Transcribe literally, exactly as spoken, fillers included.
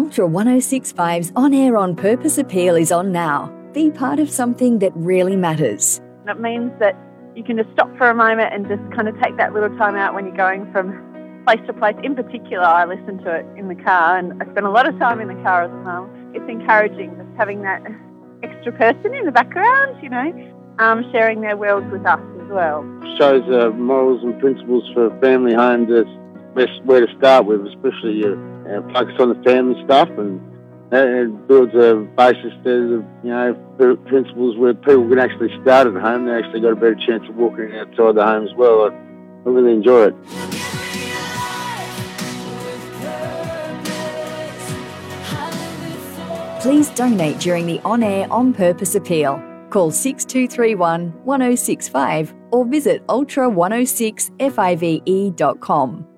Ultra one oh six point five's On Air On Purpose appeal is on now. Be part of something that really matters. It means that you can just stop for a moment and just kind of take that little time out when you're going from place to place. In particular, I listen to it in the car, and I spend a lot of time in the car as well. It's encouraging just having that extra person in the background, you know, um, sharing their worlds with us as well. Shows uh, morals and principles for a family home, that's best where to start with, especially uh, uh, focus on the family stuff, and uh, it builds a basis to, you know, principles where people can actually start at home. They actually got a better chance of walking outside the home as well. I, I really enjoy it. Please donate during the On Air On Purpose appeal. Call six two three one, one oh six five or visit ultra one oh six five dot com.